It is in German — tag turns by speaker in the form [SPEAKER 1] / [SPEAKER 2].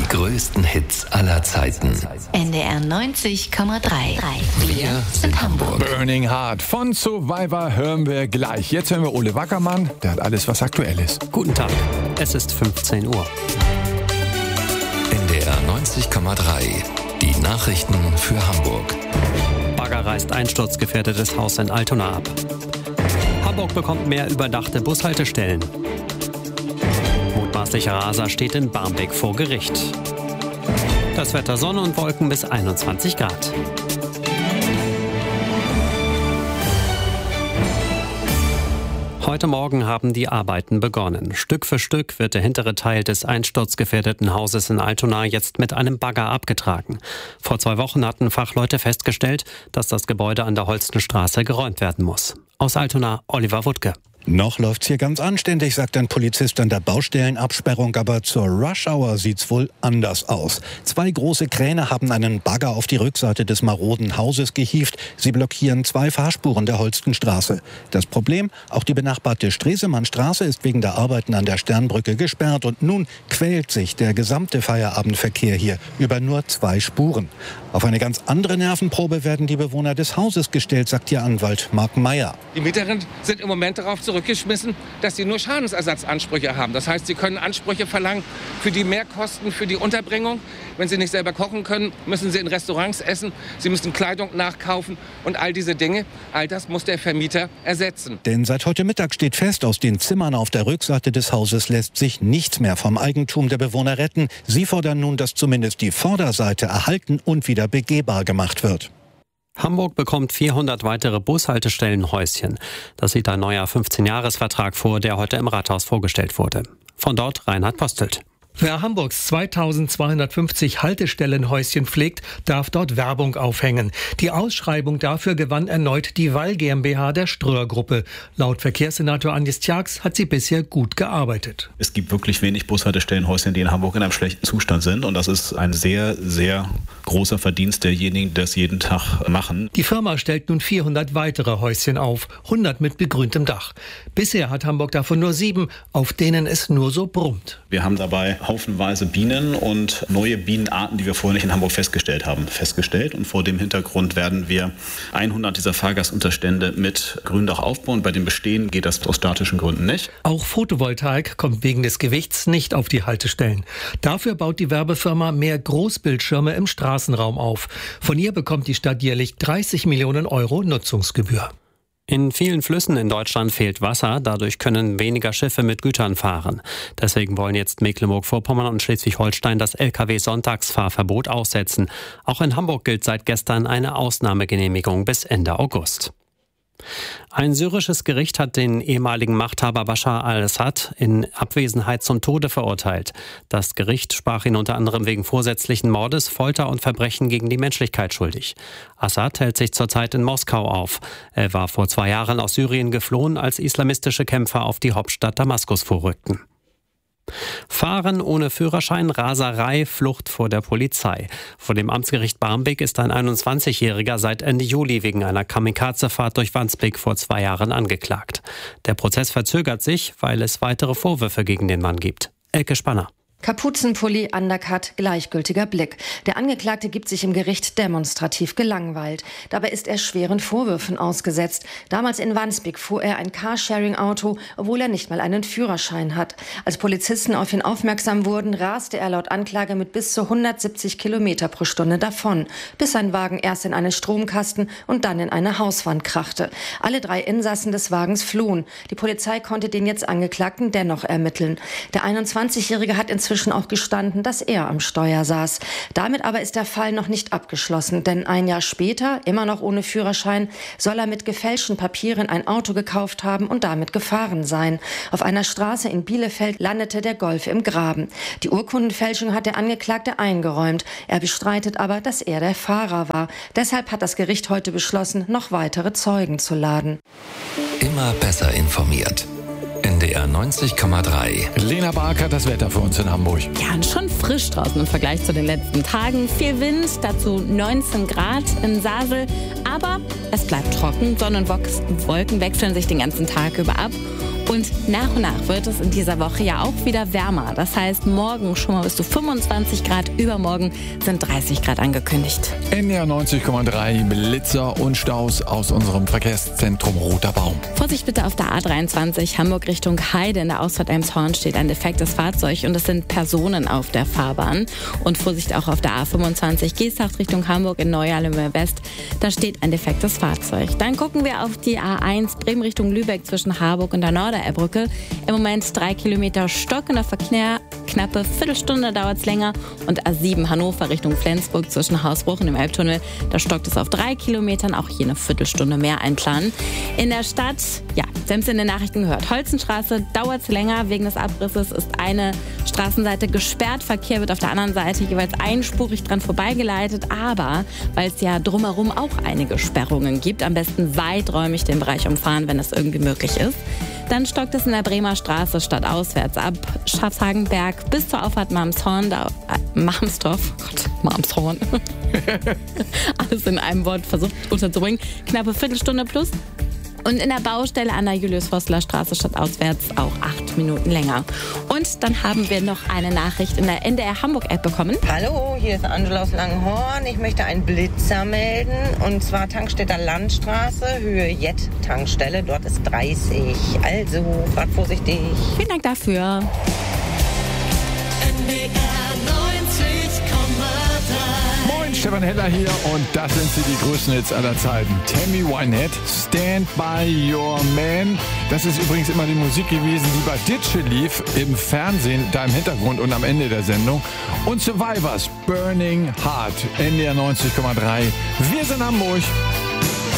[SPEAKER 1] größten Hits aller Zeiten.
[SPEAKER 2] NDR 90,3.
[SPEAKER 1] Wir sind Hamburg.
[SPEAKER 3] Burning Heart von Survivor hören wir gleich. Jetzt hören wir Ole Wackermann, der hat alles, was aktuell ist.
[SPEAKER 4] Guten Tag, es ist 15 Uhr.
[SPEAKER 1] NDR 90,3. Die Nachrichten für Hamburg.
[SPEAKER 4] Bagger reißt einsturzgefährdetes Haus in Altona ab. Hamburg bekommt mehr überdachte Bushaltestellen. Mutmaßlicher Raser steht in Barmbek vor Gericht. Das Wetter: Sonne und Wolken bis 21 Grad. Heute Morgen haben die Arbeiten begonnen. Stück für Stück wird der hintere Teil des einsturzgefährdeten Hauses in Altona jetzt mit einem Bagger abgetragen. Vor 2 Wochen hatten Fachleute festgestellt, dass das Gebäude an der Holstenstraße geräumt werden muss. Aus Altona, Oliver Wuttke.
[SPEAKER 5] Noch läuft's hier ganz anständig, sagt ein Polizist an der Baustellenabsperrung, aber zur Rush-Hour sieht's wohl anders aus. 2 große Kräne haben einen Bagger auf die Rückseite des maroden Hauses gehievt. Sie blockieren 2 Fahrspuren der Holstenstraße. Das Problem: auch die benachbarte Stresemannstraße ist wegen der Arbeiten an der Sternbrücke gesperrt und nun quält sich der gesamte Feierabendverkehr hier über nur 2 Spuren. Auf eine ganz andere Nervenprobe werden die Bewohner des Hauses gestellt, sagt ihr Anwalt Marc Meyer.
[SPEAKER 6] Die Mieterinnen sind im Moment darauf zurückgeschmissen, dass sie nur Schadensersatzansprüche haben. Das heißt, sie können Ansprüche verlangen für die Mehrkosten, für die Unterbringung. Wenn sie nicht selber kochen können, müssen sie in Restaurants essen, sie müssen Kleidung nachkaufen und all diese Dinge, all das muss der Vermieter ersetzen.
[SPEAKER 5] Denn seit heute Mittag steht fest, aus den Zimmern auf der Rückseite des Hauses lässt sich nichts mehr vom Eigentum der Bewohner retten. Sie fordern nun, dass zumindest die Vorderseite erhalten und wieder begehbar gemacht wird.
[SPEAKER 4] Hamburg bekommt 400 weitere Bushaltestellenhäuschen. Das sieht ein neuer 15-Jahres-Vertrag vor, der heute im Rathaus vorgestellt wurde. Von dort Reinhard Postelt.
[SPEAKER 7] Wer Hamburgs 2250 Haltestellenhäuschen pflegt, darf dort Werbung aufhängen. Die Ausschreibung dafür gewann erneut die Wall GmbH der Ströer-Gruppe. Laut Verkehrssenator Andi Tjax hat sie bisher gut gearbeitet.
[SPEAKER 8] Es gibt wirklich wenig Bushaltestellenhäuschen, die in Hamburg in einem schlechten Zustand sind. Und das ist ein sehr, sehr großer Verdienst derjenigen, die das jeden Tag machen.
[SPEAKER 7] Die Firma stellt nun 400 weitere Häuschen auf, 100 mit begrüntem Dach. Bisher hat Hamburg davon nur 7, auf denen es nur so brummt.
[SPEAKER 8] Wir haben dabei haufenweise Bienen und neue Bienenarten, die wir vorher nicht in Hamburg festgestellt haben, und vor dem Hintergrund werden wir 100 dieser Fahrgastunterstände mit Gründach aufbauen. Bei den bestehenden geht das aus statischen Gründen nicht.
[SPEAKER 7] Auch Photovoltaik kommt wegen des Gewichts nicht auf die Haltestellen. Dafür baut die Werbefirma mehr Großbildschirme im Straßenraum auf. Von ihr bekommt die Stadt jährlich 30 Millionen Euro Nutzungsgebühr.
[SPEAKER 4] In vielen Flüssen in Deutschland fehlt Wasser, dadurch können weniger Schiffe mit Gütern fahren. Deswegen wollen jetzt Mecklenburg-Vorpommern und Schleswig-Holstein das Lkw-Sonntagsfahrverbot aussetzen. Auch in Hamburg gilt seit gestern eine Ausnahmegenehmigung bis Ende August. Ein syrisches Gericht hat den ehemaligen Machthaber Bashar al-Assad in Abwesenheit zum Tode verurteilt. Das Gericht sprach ihn unter anderem wegen vorsätzlichen Mordes, Folter und Verbrechen gegen die Menschlichkeit schuldig. Assad hält sich zurzeit in Moskau auf. Er war vor 2 Jahren aus Syrien geflohen, als islamistische Kämpfer auf die Hauptstadt Damaskus vorrückten. Fahren ohne Führerschein, Raserei, Flucht vor der Polizei. Vor dem Amtsgericht Barmbek ist ein 21-Jähriger seit Ende Juli wegen einer Kamikaze-Fahrt durch Wandsbek vor 2 Jahren angeklagt. Der Prozess verzögert sich, weil es weitere Vorwürfe gegen den Mann gibt. Elke Spanner.
[SPEAKER 9] Kapuzenpulli, Undercut, gleichgültiger Blick. Der Angeklagte gibt sich im Gericht demonstrativ gelangweilt. Dabei ist er schweren Vorwürfen ausgesetzt. Damals in Wandsbek fuhr er ein Carsharing-Auto, obwohl er nicht mal einen Führerschein hat. Als Polizisten auf ihn aufmerksam wurden, raste er laut Anklage mit bis zu 170 Kilometer pro Stunde davon, bis sein Wagen erst in einen Stromkasten und dann in eine Hauswand krachte. Alle 3 Insassen des Wagens flohen. Die Polizei konnte den jetzt Angeklagten dennoch ermitteln. Der 21-Jährige hat inzwischen auch gestanden, dass er am Steuer saß. Damit aber ist der Fall noch nicht abgeschlossen, denn ein Jahr später, immer noch ohne Führerschein, soll er mit gefälschten Papieren ein Auto gekauft haben und damit gefahren sein. Auf einer Straße in Bielefeld landete der Golf im Graben. Die Urkundenfälschung hat der Angeklagte eingeräumt. Er bestreitet aber, dass er der Fahrer war. Deshalb hat das Gericht heute beschlossen, noch weitere Zeugen zu laden.
[SPEAKER 1] Immer besser informiert. NDR 90,3.
[SPEAKER 3] Lena Barker, das Wetter für uns in Hamburg.
[SPEAKER 10] Ja, und schon frisch draußen im Vergleich zu den letzten Tagen. Viel Wind, dazu 19 Grad in Sasel. Aber es bleibt trocken. Sonne und Wolken wechseln sich den ganzen Tag über ab. Und nach wird es in dieser Woche ja auch wieder wärmer. Das heißt, morgen schon mal bis zu 25 Grad, übermorgen sind 30 Grad angekündigt.
[SPEAKER 3] NDR 90,3 Blitzer und Staus aus unserem Verkehrszentrum Roter Baum.
[SPEAKER 10] Vorsicht bitte auf der A23 Hamburg Richtung Heide. In der Ausfahrt Elmshorn steht ein defektes Fahrzeug und es sind Personen auf der Fahrbahn. Und Vorsicht auch auf der A25 Geesthacht Richtung Hamburg in Neualm West. Da steht ein defektes Fahrzeug. Dann gucken wir auf die A1 Bremen Richtung Lübeck zwischen Harburg und der Norderbrücke. Im Moment 3 Kilometer Stock in der Verkehr. Knappe Viertelstunde dauert es länger. Und A7 Hannover Richtung Flensburg zwischen Hausbruch und dem Elbtunnel. Da stockt es auf 3 Kilometern. Auch hier eine Viertelstunde mehr einplanen. In der Stadt, ja, Sie haben es in den Nachrichten gehört. Holzenstraße dauert es länger. Wegen des Abrisses ist eine Straßenseite gesperrt. Verkehr wird auf der anderen Seite jeweils einspurig dran vorbeigeleitet. Aber weil es ja drumherum auch einige Sperrungen gibt, am besten weiträumig den Bereich umfahren, wenn es irgendwie möglich ist. Dann stockt es in der Bremer Straße stadtauswärts ab Schaffhagenberg bis zur Auffahrt Malmshorn, Malmstorf. Alles in einem Wort versucht unterzubringen. Knappe Viertelstunde plus. Und in der Baustelle an der Julius-Vossler-Straße stadtauswärts auch 8 Minuten länger. Und dann haben wir noch eine Nachricht in der NDR Hamburg-App bekommen.
[SPEAKER 11] Hallo, hier ist Angela aus Langenhorn. Ich möchte einen Blitzer melden. Und zwar Tankstädter Landstraße, Höhe Jet-Tankstelle. Dort ist 30. Also, fahrt vorsichtig.
[SPEAKER 10] Vielen Dank dafür.
[SPEAKER 3] Stefan Heller hier und das sind sie, die größten Hits aller Zeiten. Tammy Wynette, Stand By Your Man. Das ist übrigens immer die Musik gewesen, die bei Ditsche lief, im Fernsehen, da im Hintergrund und am Ende der Sendung. Und Survivors, Burning Heart, NDR 90,3. Wir sind Hamburg.